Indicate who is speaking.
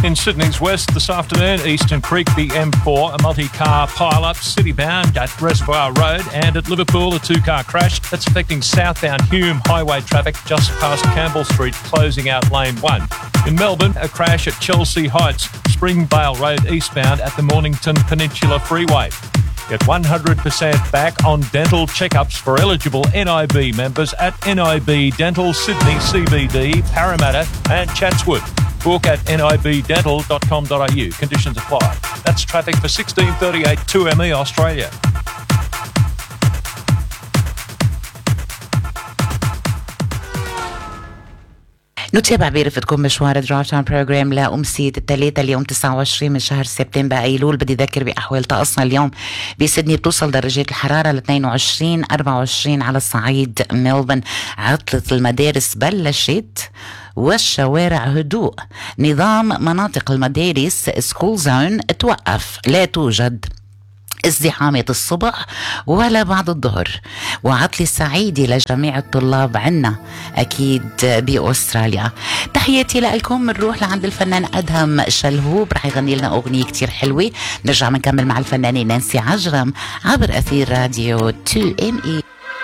Speaker 1: In Sydney's west this afternoon, Eastern Creek, the M4, a multi-car pile-up, city-bound at Reservoir Road, and at Liverpool, a two-car crash that's affecting southbound Hume Highway traffic just past Campbell Street, closing out lane 1. In Melbourne, a crash at Chelsea Heights, Springvale Road eastbound at the Mornington Peninsula Freeway. Get 100% back on dental checkups for eligible NIB members at NIB Dental Sydney CBD, Parramatta and Chatswood. Book at nibdental.com.au. Conditions apply. That's traffic for 1638 2ME Australia.
Speaker 2: نتابع برفقكم مشوار درايف تايم بروجرام لأمسية الثلاثاء اليوم 29 من شهر سبتمبر أيلول. بدي أذكر بأحوال طقسنا اليوم بسيدني بتوصل درجات الحرارة ل 22 24 على الصعيد ملبن. عطلة المدارس بلشت والشوارع هدوء. نظام مناطق المدارس سكول زون توقف، لا توجد ازدحامات الصبح ولا بعد الظهر. وعطلة سعيدة لجميع الطلاب عنا أكيد بأستراليا. تحياتي لكم. نروح لعند الفنان أدهم شلهوب، رح يغني لنا أغنية كتير حلوة. نرجع نكمل مع الفنانة نانسي عجرم عبر أثير راديو 2ME.